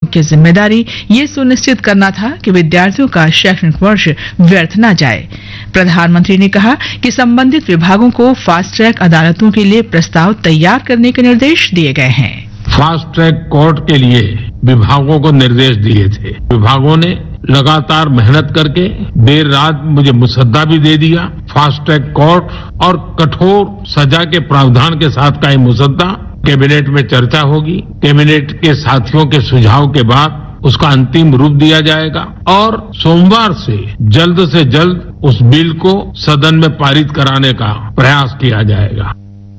की जिम्मेदारी ये सुनिश्चित करना था कि विद्यार्थियों का शैक्षणिक वर्ष व्यर्थ न जाए। प्रधानमंत्री ने कहा कि संबंधित विभागों को फास्ट ट्रैक अदालतों के लिए प्रस्ताव तैयार करने के निर्देश दिए गए हैं। फास्ट ट्रैक कोर्ट के लिए विभागों को निर्देश दिए थे। विभागों ने लगातार मेहनत करके देर रात मुझे मुसद्दा भी दे दिया। फास्ट ट्रैक कोर्ट और कठोर सजा के प्रावधान के साथ का ये मुसद्दा कैबिनेट में चर्चा होगी। कैबिनेट के साथियों के सुझाव के बाद उसका अंतिम रूप दिया जाएगा और सोमवार से जल्द उस बिल को सदन में पारित कराने का प्रयास किया जाएगा।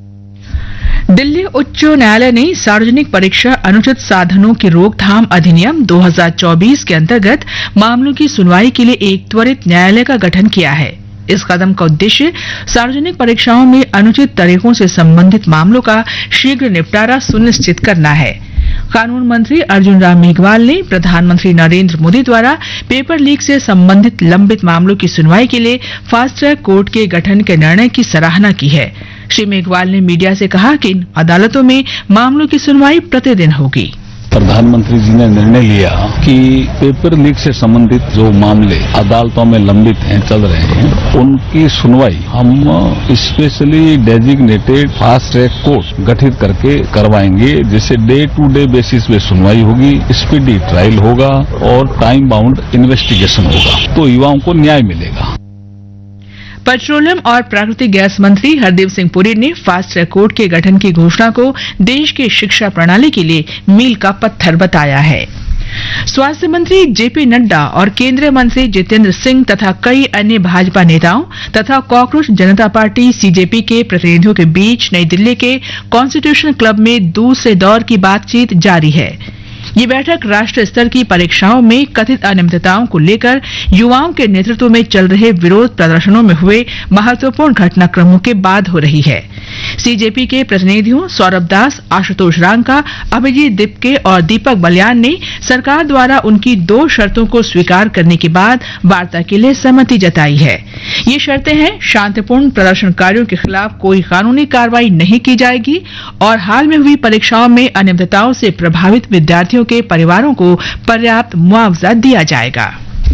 दिल्ली उच्च न्यायालय ने सार्वजनिक परीक्षा अनुचित साधनों की रोकथाम अधिनियम 2024 के अंतर्गत मामलों की सुनवाई के लिए एक त्वरित न्यायालय का गठन किया है। इस कदम का उद्देश्य सार्वजनिक परीक्षाओं में अनुचित तरीकों से संबंधित मामलों का शीघ्र निपटारा सुनिश्चित करना है। कानून मंत्री अर्जुन राम मेघवाल ने प्रधानमंत्री नरेंद्र मोदी द्वारा पेपर लीक से संबंधित लंबित मामलों की सुनवाई के लिए फास्ट ट्रैक कोर्ट के गठन के निर्णय की सराहना की है। श्री मेघवाल ने मीडिया से कहा कि इन अदालतों में मामलों की सुनवाई प्रतिदिन होगी। प्रधानमंत्री जी ने निर्णय लिया कि पेपर लीक से संबंधित जो मामले अदालतों में लंबित हैं, चल रहे हैं, उनकी सुनवाई हम specially designated fast track court गठित करके करवाएंगे, जिससे डे टू डे बेसिस पे सुनवाई होगी, स्पीडी ट्रायल होगा और टाइम बाउंड इन्वेस्टिगेशन होगा, तो युवाओं को न्याय मिलेगा। पेट्रोलियम और प्राकृतिक गैस मंत्री हरदीप सिंह पुरी ने फास्ट ट्रैक कोर्ट के गठन की घोषणा को देश की शिक्षा प्रणाली के लिए मील का पत्थर बताया है। स्वास्थ्य मंत्री जेपी नड्डा और केंद्रीय मंत्री जितेंद्र सिंह तथा कई अन्य भाजपा नेताओं तथा कॉकरोच जनता पार्टी सीजेपी के प्रतिनिधियों के बीच नई दिल्ली के कॉन्स्टिट्यूशन क्लब में दूसरे दौर की बातचीत जारी है। ये बैठक राष्ट्रीय स्तर की परीक्षाओं में कथित अनियमितताओं को लेकर युवाओं के नेतृत्व में चल रहे विरोध प्रदर्शनों में हुए महत्वपूर्ण घटनाक्रमों के बाद हो रही है। सीजेपी के प्रतिनिधियों सौरभ दास, आशुतोष रांका, अभिजीत दिपके और दीपक बलियान ने सरकार द्वारा उनकी 2 शर्तों को स्वीकार करने के बाद वार्ता के लिए सहमति जताई है। ये शर्तें हैं, शांतिपूर्ण प्रदर्शनकारियों के खिलाफ कोई कानूनी कार्रवाई नहीं की जाएगी और हाल में हुई परीक्षाओं में अनियमितताओं से प्रभावित विद्यार्थियों के परिवारों को पर्याप्त मुआवजा दिया जाएगा।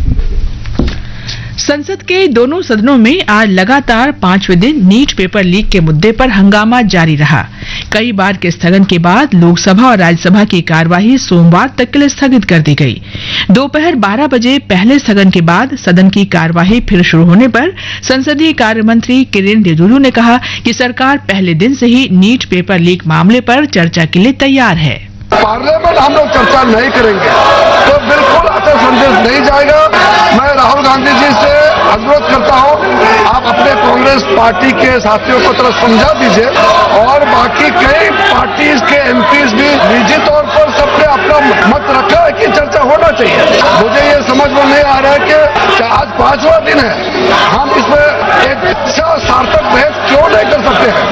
संसद के दोनों सदनों में आज लगातार 5वें दिन नीट पेपर लीक के मुद्दे पर हंगामा जारी रहा। कई बार के स्थगन के बाद लोकसभा और राज्यसभा की कार्यवाही सोमवार तक के लिए स्थगित कर दी गई। दोपहर 12 बजे पहले स्थगन के बाद सदन की कार्यवाही फिर शुरू होने पर संसदीय कार्य मंत्री किरेन रिजिजू ने कहा कि सरकार पहले दिन से ही नीट पेपर लीक मामले पर चर्चा के लिए तैयार है। पार्लियामेंट हम लोग चर्चा नहीं करेंगे तो बिल्कुल अच्छा संदेश नहीं जाएगा। मैं राहुल गांधी जी से अनुरोध करता हूं, आप अपने कांग्रेस पार्टी के साथियों को तरफ समझा दीजिए और बाकी कई पार्टीज के एमपीज भी निजी तौर पर सबने अपना मत रखा है कि चर्चा होना चाहिए। मुझे ये समझ में नहीं आ रहा है कि आज 5वां दिन है, हम इसमें एक अच्छा सार्थक बहस क्यों नहीं कर सकते हैं।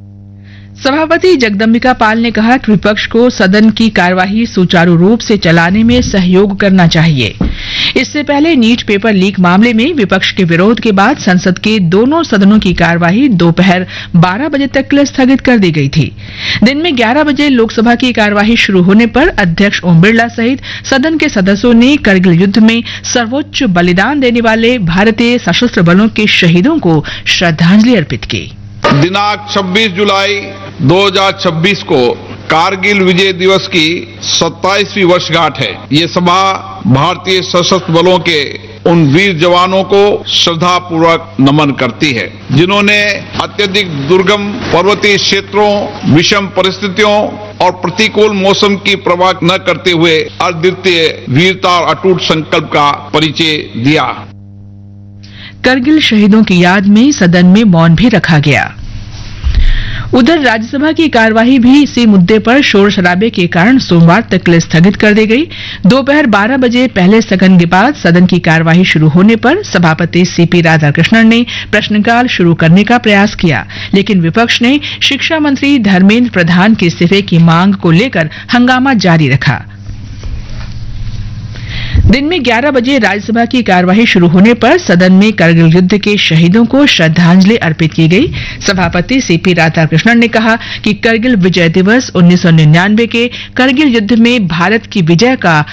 सभापति जगदम्बिका पाल ने कहा कि विपक्ष को सदन की कार्यवाही सुचारू रूप से चलाने में सहयोग करना चाहिए। इससे पहले नीट पेपर लीक मामले में विपक्ष के विरोध के बाद संसद के दोनों सदनों की कार्यवाही दोपहर 12 बजे तक के लिए स्थगित कर दी गई थी। दिन में 11 बजे लोकसभा की कार्यवाही शुरू होने पर अध्यक्ष ओम बिरला सहित सदन के सदस्यों ने करगिल युद्ध में सर्वोच्च बलिदान देने वाले भारतीय सशस्त्र बलों के शहीदों को श्रद्धांजलि अर्पित की। दिनांक 26 जुलाई 2026 को कारगिल विजय दिवस की 27वीं वर्षगांठ है। ये सभा भारतीय सशस्त्र बलों के उन वीर जवानों को श्रद्धापूर्वक नमन करती है, जिन्होंने अत्यधिक दुर्गम पर्वतीय क्षेत्रों, विषम परिस्थितियों और प्रतिकूल मौसम की परवाह न करते हुए अद्वितीय वीरता और अटूट संकल्प का परिचय दिया। करगिल शहीदों की याद में सदन में मौन भी रखा गया। उधर राज्यसभा की कार्यवाही भी इसी मुद्दे पर शोर शराबे के कारण सोमवार तक के लिए स्थगित कर दी गई। दोपहर 12 बजे पहले स्थगन के बाद सदन की कार्यवाही शुरू होने पर सभापति सीपी राधाकृष्णन ने प्रश्नकाल शुरू करने का प्रयास किया, लेकिन विपक्ष ने शिक्षा मंत्री धर्मेंद्र प्रधान के इस्तीफे की मांग को लेकर हंगामा जारी रखा। दिन में 11 बजे राज्यसभा की कार्यवाही शुरू होने पर सदन में करगिल युद्ध के शहीदों को श्रद्धांजलि अर्पित की गई। सभापति सीपी राधाकृष्णन ने कहा कि करगिल विजय दिवस 1999 के करगिल युद्ध में भारत की विजय का